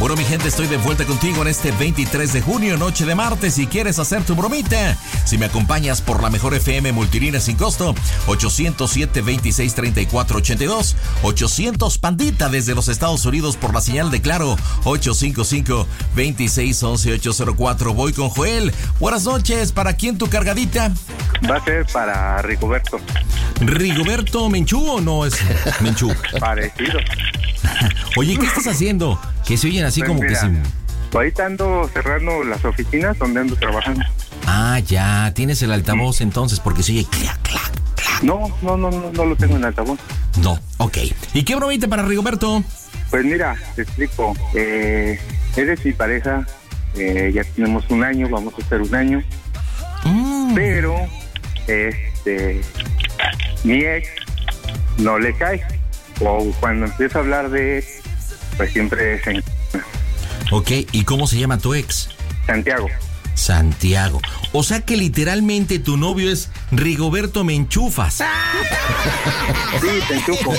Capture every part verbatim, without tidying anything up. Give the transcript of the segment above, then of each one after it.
Bueno, mi gente, estoy de vuelta contigo en este veintitrés de junio, noche de martes. Si quieres hacer tu bromita, si me acompañas por la mejor F M multilínea sin costo, ochocientos siete, veintiséis, treinta y cuatro, ochenta y dos, ochocientos Pandita desde los Estados Unidos por la señal de Claro, ocho cinco cinco, veintiséis, once, ochocientos cuatro. Voy con Joel. Buenas noches. ¿Para quién tu cargadita? Va a ser para Rigoberto. ¿Rigoberto Menchú o no es Menchú? Parecido. Oye, ¿qué estás haciendo? Que se oyen así Pues como mira, que sin... ahorita ando cerrando las oficinas donde ando trabajando. Ah, ya. Tienes el altavoz entonces porque se oye clac, clac, clac. No, no, no, no, no lo tengo en altavoz. No, ok. ¿Y qué bromita para Rigoberto? Pues mira, te explico. Eh, eres mi pareja. Eh, ya tenemos un año, vamos a hacer un año. Mm. Pero, este, mi ex no le cae. O cuando empieza a hablar de él, pues siempre se... Ok, ¿y cómo se llama tu ex? Santiago. Santiago. O sea que literalmente tu novio es Rigoberto Menchufas. Sí, te enchufo.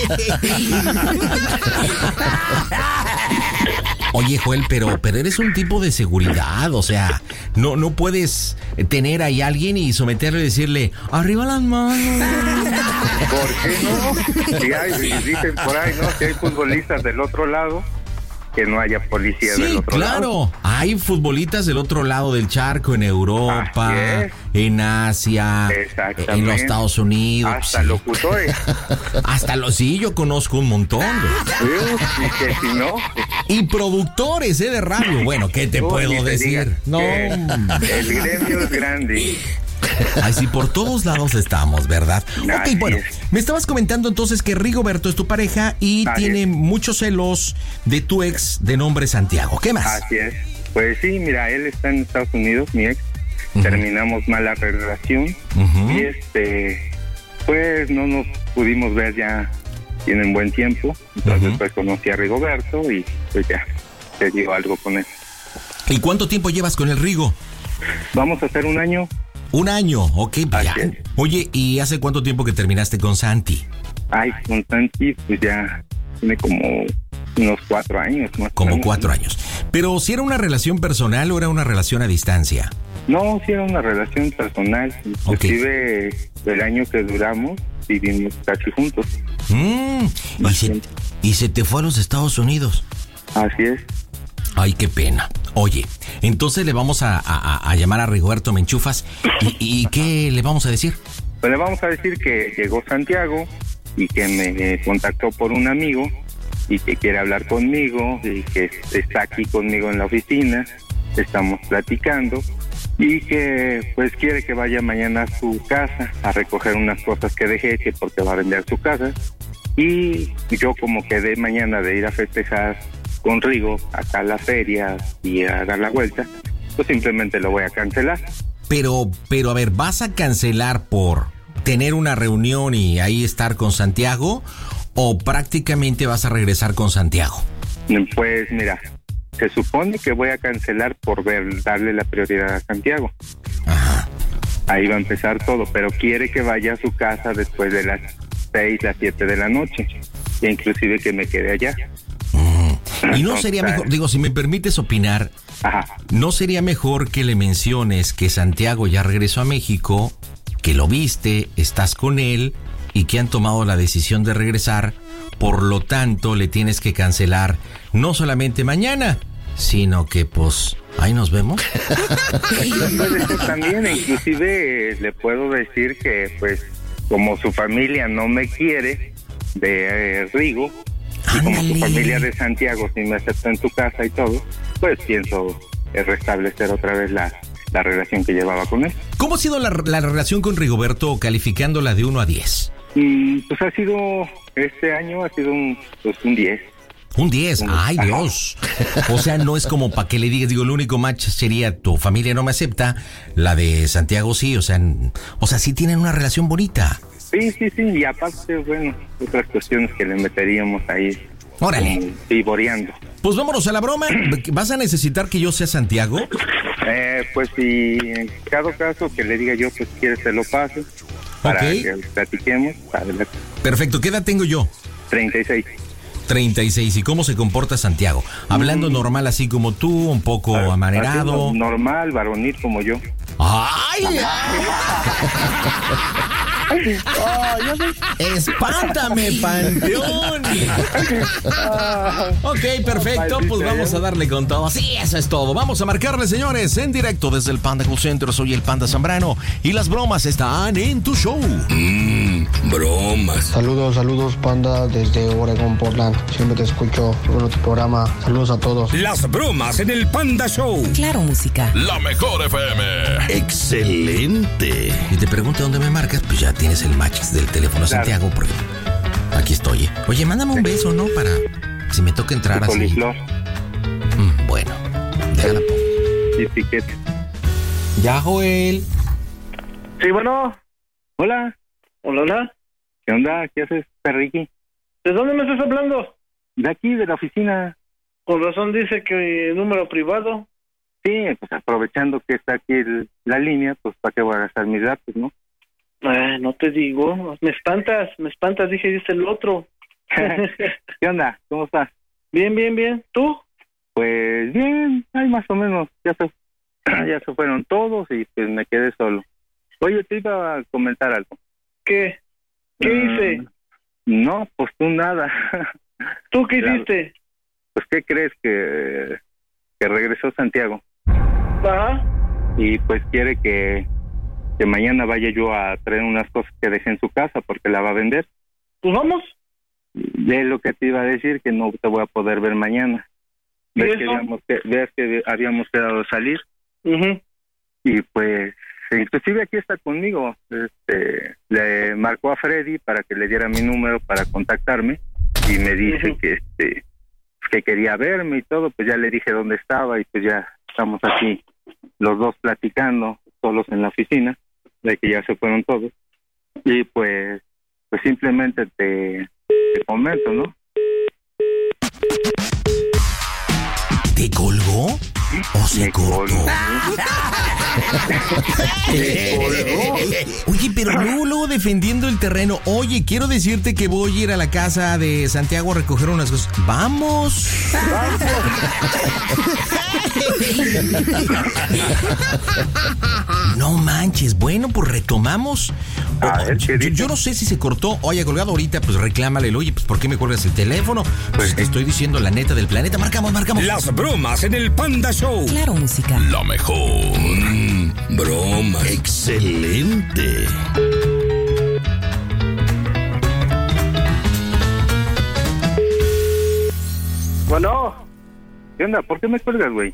Oye, Joel, pero, pero eres un tipo de seguridad, o sea, no, no puedes tener ahí a alguien y someterle y decirle, arriba las manos. ¿Por qué no? Si hay, dicen por ahí, ¿no? Si hay futbolistas del otro lado, que no haya policía Sí, del otro claro. lado. Hay futbolistas del otro lado del charco, en Europa, en Asia, en los Estados Unidos. Hasta sí. locutores. Hasta los, sí, yo conozco un montón. Sí, y que si no... Y productores, ¿eh? De radio. Bueno, ¿qué te no, puedo te decir? No. El gremio es grande. Ay, sí, por todos lados estamos, ¿verdad? Así Ok, bueno, es. me estabas comentando entonces que Rigoberto es tu pareja y Así tiene es. muchos celos de tu ex de nombre Santiago. ¿Qué más? Así es. Pues sí, mira, él está en Estados Unidos, mi ex. Uh-huh. Terminamos mal la relación. Uh-huh. Y este, pues no nos pudimos ver ya tienen buen tiempo. Entonces, uh-huh. pues conocí a Rigoberto y pues ya se dio algo con él. ¿Y cuánto tiempo llevas con el Rigo? Vamos a hacer un año. Un año, ok, ya. Es. Oye, ¿y hace cuánto tiempo que terminaste con Santi? Ay, con Santi, pues ya tiene como unos cuatro años. Más Como años. cuatro años. Pero, ¿si era una relación personal o era una relación a distancia? No, sí era una relación personal. Inclusive okay. el año que duramos vivimos casi juntos. Mm, ¿y, se, ¿Y se te fue a los Estados Unidos? Así es. Ay, qué pena. Oye, entonces le vamos a, a, a llamar a Rigoberto Menchufas. ¿Y, ¿Y qué le vamos a decir? Pues le vamos a decir que llegó Santiago y que me contactó por un amigo y que quiere hablar conmigo y que está aquí conmigo en la oficina. Estamos platicando y que pues quiere que vaya mañana a su casa a recoger unas cosas que dejé, que porque va a vender su casa. Y yo como quedé mañana de ir a festejar con Rigo acá a la feria y a dar la vuelta, pues simplemente lo voy a cancelar. Pero, pero a ver, ¿vas a cancelar por tener una reunión y ahí estar con Santiago o prácticamente vas a regresar con Santiago? Pues mira, se supone que voy a cancelar por ver, darle la prioridad a Santiago. Ajá. Ahí va a empezar todo, pero quiere que vaya a su casa después de las seis, las siete de la noche, e inclusive que me quede allá. Y no sería mejor, digo, si me permites opinar, Ajá. ¿no sería mejor que le menciones que Santiago ya regresó a México, que lo viste, estás con él y que han tomado la decisión de regresar? Por lo tanto, le tienes que cancelar no solamente mañana, sino que pues, ahí nos vemos. Puede ser también, inclusive le puedo decir que pues como su familia no me quiere de eh, Rigo, y como su familia de Santiago sí me aceptó en su casa y todo, pues pienso restablecer otra vez la, la relación que llevaba con él. ¿Cómo ha sido la, la relación con Rigoberto calificándola de uno a diez? Mm, pues ha sido, este año ha sido un, pues un diez. Un diez, ay Dios. O sea, no es como para que le digas, digo, el único match sería tu familia no me acepta, la de Santiago sí, o sea, o sea, sí tienen una relación bonita. Sí, sí, sí, y aparte, bueno, otras cuestiones que le meteríamos ahí. Órale. Vivoreando. Pues vámonos a la broma. ¿Vas a necesitar que yo sea Santiago? Eh, pues si en cada caso que le diga yo, pues quieres te lo paso para okay. que platiquemos. Adelante. Perfecto, ¿qué edad tengo yo? treinta y seis. treinta y seis. ¿Y cómo se comporta Santiago? Hablando mm. normal, así como tú, un poco ver, amanerado. Normal, varonil como yo. ¡Ay! ¡Espántame, Panteón! Ok, perfecto, pues vamos a darle con todo. Sí, eso es todo. Vamos a marcarle, señores, en directo desde el Panda Call Center. Soy el Panda Zambrano y las bromas están en tu show. Mmm, bromas. Saludos, saludos, Panda, desde Oregon, Portland. Siempre te escucho en tu programa. Saludos a todos. Las bromas en el Panda Show. Claro, música. La mejor F M. Excelente. Y te pregunto dónde me marcas, pues ya tienes el match del teléfono, claro. Santiago, porque aquí estoy. ¿eh? Oye, mándame un beso, ¿no? Para si me toca entrar así. Mm, bueno, déjala. Etiqueta. Ya, Joel. Sí, bueno. Hola. Hola, hola. ¿Qué onda? ¿Qué haces, Perriqui? ¿De dónde me estás hablando? De aquí, de la oficina. Con razón dice que número privado. Sí, pues aprovechando que está aquí el, la línea, pues para qué voy a gastar mis datos, ¿no? Eh, no te digo, me espantas, me espantas, dije, dice el otro. ¿Qué onda? ¿Cómo estás? Bien, bien, bien. ¿Tú? Pues bien, hay más o menos, ya se, ya se fueron todos y pues me quedé solo. Oye, te iba a comentar algo. ¿Qué? ¿Qué uh, hice? No, pues tú nada. ¿Tú qué hiciste? Pues, ¿qué crees? Que, que regresó Santiago. Ajá. Y pues quiere que... que mañana vaya yo a traer unas cosas que dejé en su casa porque la va a vender. Pues vamos. De lo que te iba a decir, que no te voy a poder ver mañana. ¿Y ¿Ves eso? que habíamos, que, ves que habíamos quedado salir? Uh-huh. Y pues, inclusive aquí está conmigo. Este, le marcó a Freddy para que le diera mi número para contactarme y me dice uh-huh. que este que quería verme y todo. Pues ya le dije dónde estaba y pues ya estamos aquí los dos platicando, solos en la oficina, de que ya se fueron todos. Y pues pues simplemente te, te comento, ¿no? ¿Te colgó? ¿O se Me cortó? colgó. Me colgó. Oye, pero luego, luego defendiendo el terreno. Oye, quiero decirte que voy a ir a la casa de Santiago a recoger unas cosas. ¡Vamos! No manches. Bueno, pues retomamos. A ver, ¿qué yo, yo no sé si se cortó o haya colgado ahorita, pues reclámale. Oye, pues ¿por qué me cuelgas el teléfono? Pues te estoy diciendo la neta del planeta. Marcamos, marcamos. Las bromas en el Panda Show. Claro, música. La mejor. Mm, broma. Excelente. Bueno. ¿Qué onda? ¿Por qué me cuelgas, güey?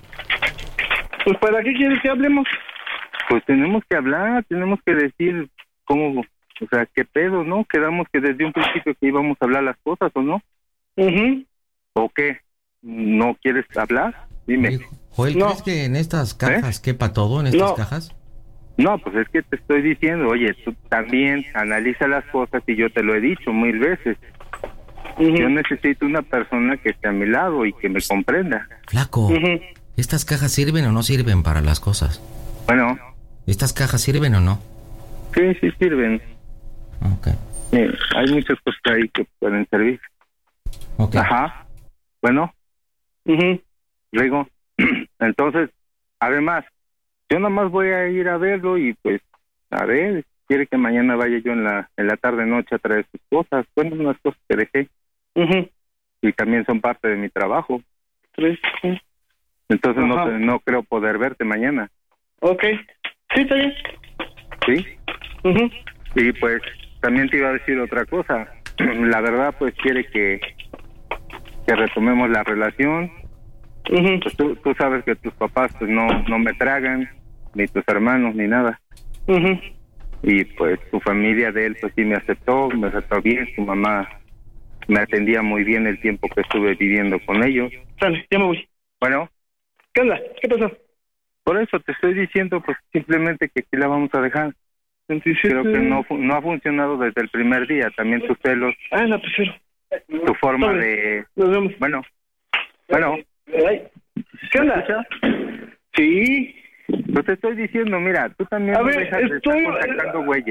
Pues ¿para qué quieres que hablemos? Pues tenemos que hablar, tenemos que decir cómo, o sea, qué pedo, ¿no? Quedamos que desde un principio que íbamos a hablar las cosas, ¿o no? Uh-huh. ¿O qué? ¿No quieres hablar? Dime. Oye, Joel, No. ¿crees que en estas cajas ¿Eh? quepa todo, en estas No. cajas? No, pues es que te estoy diciendo, oye, tú también analiza las cosas y yo te lo he dicho mil veces. Uh-huh. Yo necesito una persona que esté a mi lado y que me comprenda. Flaco, Uh-huh. ¿estas cajas sirven o no sirven para las cosas? Bueno, ¿Estas cajas sirven o no? sí, sí sirven. Ok. Sí, hay muchas cosas ahí que pueden servir. Ok. Ajá. Bueno, Uh-huh. luego, entonces, además, yo nada más voy a ir a verlo y pues, a ver, quiere que mañana vaya yo en la en la tarde noche a traer sus cosas. Bueno, unas cosas que dejé Uh-huh. y también son parte de mi trabajo. Tres. Sí. Entonces no, Ajá. te- no creo poder verte mañana, Ok. Sí, está bien. ¿sí? Uh-huh. Y pues también te iba a decir otra cosa. La verdad, pues quiere que que retomemos la relación. Uh-huh. Pues tú, tú sabes que tus papás pues no no me tragan, ni tus hermanos, ni nada. Uh-huh. Y pues tu familia de él pues sí me aceptó, me aceptó bien. Tu mamá me atendía muy bien el tiempo que estuve viviendo con ellos. Sale, ya me voy. Bueno, ¿Qué onda? ¿Qué pasó? por eso te estoy diciendo pues simplemente que aquí la vamos a dejar. Creo que no fu- no ha funcionado desde el primer día. También tus celos, Ah, la prefiero. tu forma Sobre. de... Nos vemos. Bueno, bueno, Ay. ¿Qué onda? Sí. pues te estoy diciendo, mira, tú también A no ver, dejas de estoy- estar contactando güeyes.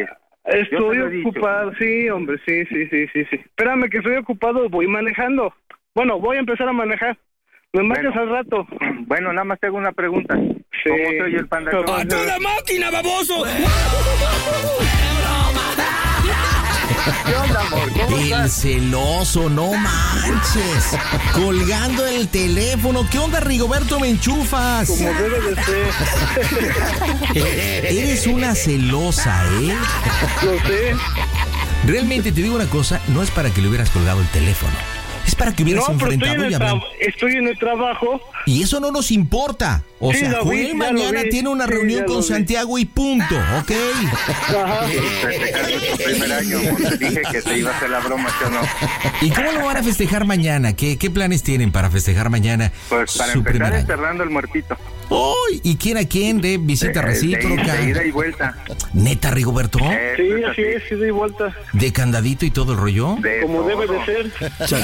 Estoy ocupado, sí, hombre, sí, sí, sí, sí, sí. Espérame que estoy ocupado, voy manejando. Bueno, voy a empezar a manejar. Me marcas al rato. Bueno, nada más tengo una pregunta. Sí. ¿Cómo se oye el Panda Show? ¡A toda máquina, baboso! ¿Qué onda, amor? ¿Cómo El estás? celoso, no manches. Colgando el teléfono. ¿Qué onda, Rigoberto? ¿Me enchufas? Como debe de ser. Eres una celosa, ¿eh? Lo sé. Realmente te digo una cosa, no es para que le hubieras colgado el teléfono. Es para que hubieras No, pero estoy enfrentado en, y el tra- hablado. estoy en el trabajo. Y eso no nos importa. O Sí, sea, lo vi, Joel ya mañana lo vi. tiene una Sí, reunión ya con lo vi. Santiago y punto, ¿ok? Ajá. Festejando tu primer año, amor. Te dije que te iba a hacer la broma, ¿sí o no? ¿Y cómo lo van a festejar mañana? ¿Qué, qué planes tienen para festejar mañana Pues para su empezar primer año? enterrando el muertito. ¡Uy! ¿Y quién a quién? ¿De visita De- recíproca? De, de ida y vuelta. ¿Neta, Rigoberto? Eso Sí, es así es, sí doy vuelta. ¿De candadito y todo el rollo? De Como todo. debe de ser.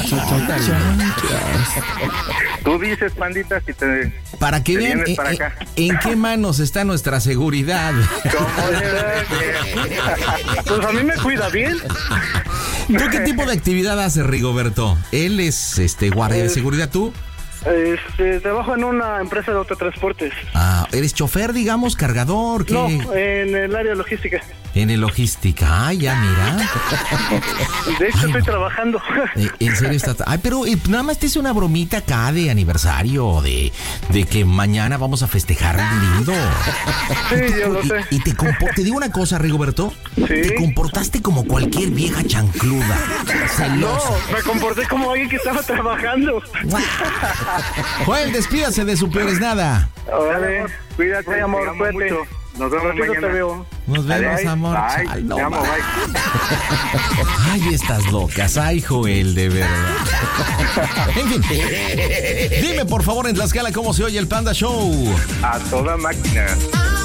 Tú dices, pandita, si te... Para que Te vean vienes en, para en- acá. en qué manos está nuestra seguridad. ¿Cómo debe de ser? Pues a mí me cuida bien. ¿Tú qué tipo de actividad haces, Rigoberto? Él es este guardia de Eh, seguridad, ¿tú? Este, trabajo en una empresa de autotransportes. Ah, ¿eres chofer, digamos, cargador? ¿Qué? No, en el área logística. En el logística. Ah, ya, mira. De hecho, Ay, estoy no. trabajando. Eh, en serio está. Ay, pero eh, nada más te hice una bromita acá de aniversario, de, de que mañana vamos a festejar lindo. Sí, yo lo Y, sé. y te compo- te digo una cosa, Rigoberto. Sí. Te comportaste como cualquier vieja chancluda. No, Celosa. me comporté como alguien que estaba trabajando. Joel, despídase de su peor es nada. Órale. Cuídate, Ay, amor, te amo cuídate. mucho. Nos vemos Ratito mañana. te veo. Nos vemos, Bye. amor. Bye. Ay, no, Te amo, ma- bye. Ay, estas locas. Ay, Joel, de verdad. En fin. Dime, por favor, en Tlaxcala, cómo se oye el Panda Show. A toda máquina.